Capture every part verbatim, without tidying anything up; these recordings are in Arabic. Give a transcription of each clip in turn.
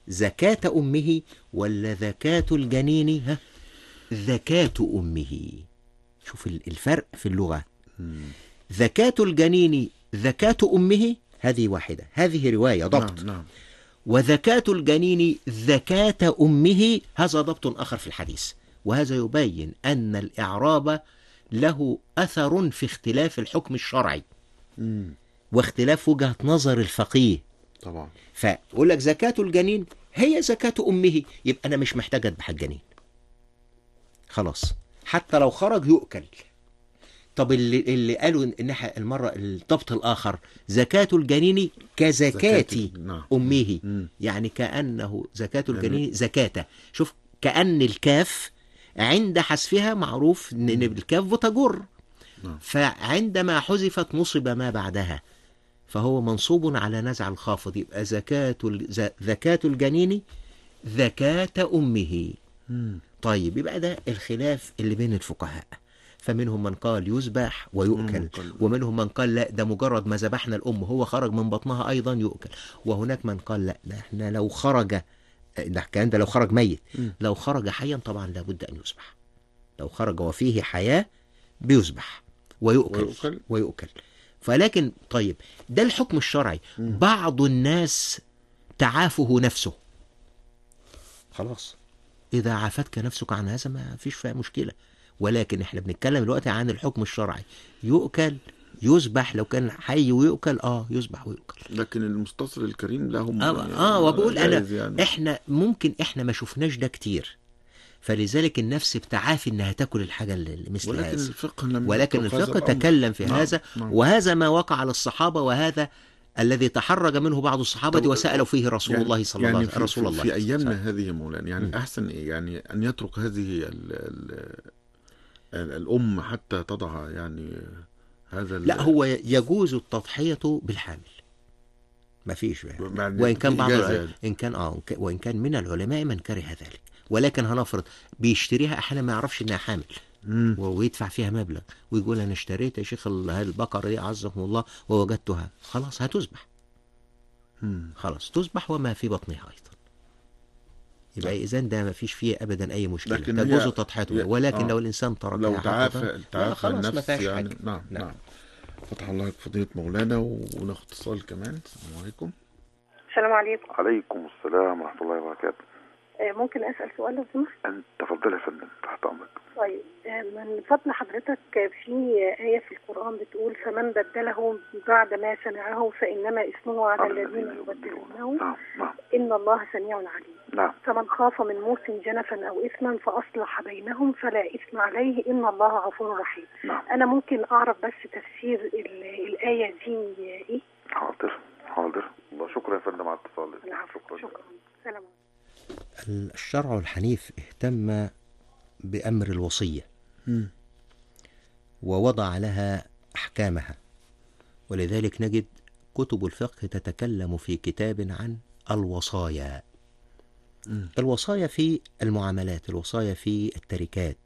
زكاة أمه ولا زكاة الجنين ها زكاة أمه. شوف الفرق في اللغة. زكاة الجنين زكاة أمه هذه واحدة، هذه رواية ضبط. نعم نعم. وزكاة الجنين زكاة أمه هذا ضبط آخر في الحديث. وهذا يبين أن الإعراب له أثر في اختلاف الحكم الشرعي مم. واختلاف وجهة نظر الفقيه طبعا. فأقول لك زكاة الجنين هي زكاة أمه، يبقى أنا مش محتاج أذبح الجنين خلاص، حتى لو خرج يؤكل. طب اللي, اللي قالوا إن المرة الضبط الآخر زكاة الجنين كزكاة زكاة. نعم. أمه، مم. يعني كأنه زكاة الجنين زكاة. شوف كأن الكاف عند حذفها معروف إن الكاف بتجر، نعم. فعندما حذفت نصب ما بعدها فهو منصوب على نزع الخافض، يبقى زكاة زكاة الجنين زكاة أمه. مم. طيب يبقى ده الخلاف اللي بين الفقهاء، فمنهم من قال يذبح ويؤكل، مم. ومنهم من قال لا ده مجرد ما ذبحنا الأم هو خرج من بطنها أيضا يؤكل، وهناك من قال لا ده احنا لو خرج ده كان ده لو خرج ميت، مم. لو خرج حيا طبعا لابد أن يذبح، لو خرج وفيه حياة بيذبح ويؤكل ويؤكل. ويؤكل. فلكن طيب ده الحكم الشرعي. مم. بعض الناس تعافه نفسه، خلاص إذا عافتك نفسك عن هذا ما فيش فيها مشكلة، ولكن احنا بنتكلم دلوقتي عن الحكم الشرعي، يؤكل يذبح، لو كان حي ويؤكل اه يذبح ويؤكل. لكن المستصل الكريم لهم اه, يعني آه وبقول انا يعني. احنا ممكن احنا ما شفناش ده كتير، فلذلك النفس بتعافي انها تاكل الحاجه اللي مثل ولكن هذا، الفقه لم ولكن يترك هذا الفقه الأمر. تكلم في نعم. هذا. نعم. وهذا ما وقع على الصحابه، وهذا الذي تحرج منه بعض الصحابه وسالوا فيه رسول يعني الله صلى يعني الله عليه وسلم. رسول في, الله في ايامنا صحيح. هذه مولانا يعني م. احسن إيه؟ يعني ان يترك هذه ال ال ال الام حتى تضع يعني هذا. لا هو يجوز التضحيه بالحامل، ما فيش يعني. وان كان بعض يعني. ان كان اه وان كان من العلماء من كره ذلك، ولكن هنفرض بيشتريها احيانا ما يعرفش انها حامل مم. ويدفع فيها مبلغ ويقول انا اشتريت يا شيخ هذه البقره دي عزكم الله ووجدتها، خلاص هتذبح. مم. خلاص تذبح وما في بطنها ايضا، يبقى اذا ده ما فيش فيه ابدا اي مشكله، تجوز تضحيته. ولكن آه. لو الانسان تركها لو تعافى تعافى النفس يعني. يعني. نعم نعم, نعم. فتح الله لك فضيلة مولانا، وناخد اتصال كمان. السلام عليكم. السلام عليكم. عليكم السلام ورحمة الله وبركاته. ممكن أسأل سؤال لو سمحت؟ أنت تفضل يا فندم، تحت أمرك. طيب من فضل حضرتك، في آية في القرآن بتقول فمن بدله بعد ما سمعه فإنما اسمه على الذين يبدلونه. نعم نعم. إن الله سميع عليم. نعم. فمن خاف من موس جنفا أو إثما فأصلح بينهم فلا إثم عليه إن الله غفور رحيم. نعم. أنا ممكن أعرف بس تفسير الآية دي إيه؟ حاضر حاضر. الله شكرا يا فندم على اتصالك. شكرا شكرا. سلام. الشرع الحنيف اهتم بأمر الوصية م. ووضع لها أحكامها، ولذلك نجد كتب الفقه تتكلم في كتاب عن الوصايا. م. الوصايا في المعاملات، الوصايا في التركات،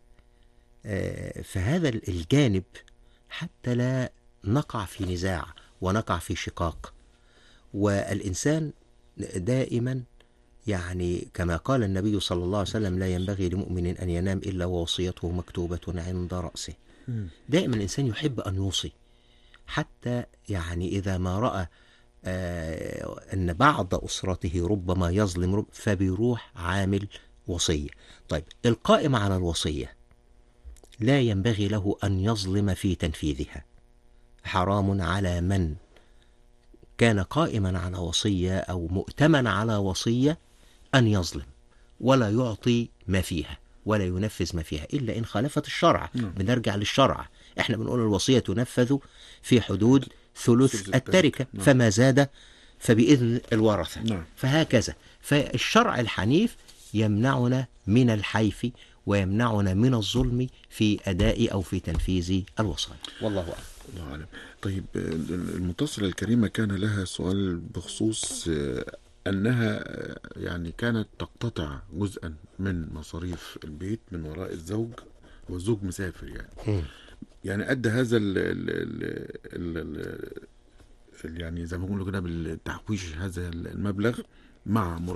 فهذا الجانب حتى لا نقع في نزاع ونقع في شقاق. والإنسان دائما يعني كما قال النبي صلى الله عليه وسلم لا ينبغي لمؤمن أن ينام إلا ووصيته مكتوبة عند رأسه. دائما الإنسان يحب أن يوصي، حتى يعني إذا ما رأى آه أن بعض أسرته ربما يظلم رب فبيروح عامل وصية. طيب القائم على الوصية لا ينبغي له أن يظلم في تنفيذها، حرام على من كان قائما على وصية أو مؤتمن على وصية أن يظلم ولا يعطي ما فيها ولا ينفذ ما فيها إلا إن خالفت الشرع. م. بنرجع للشرع، إحنا بنقول الوصية تنفذ في حدود ثلث التركة، م. فما زاد فبإذن الورثة. م. فهكذا فالشرع الحنيف يمنعنا من الحيف ويمنعنا من الظلم في أداء أو في تنفيذ الوصايا. والله أعلم. الله أعلم. طيب المتصلة الكريمة كان لها سؤال بخصوص أنها يعني كانت تقتطع جزءا من مصاريف البيت من وراء الزوج، والزوج مسافر يعني. م. يعني أدى هذا ال ال ال يعني زي ما بيقولوا كده بالتحويش هذا المبلغ مع